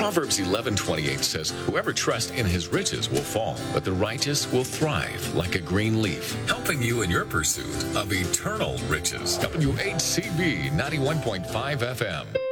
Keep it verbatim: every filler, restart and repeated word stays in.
Proverbs eleven twenty-eight says, whoever trusts in his riches will fall, but the righteous will thrive like a green leaf. Helping you in your pursuit of eternal riches. W H C B ninety-one point five F M.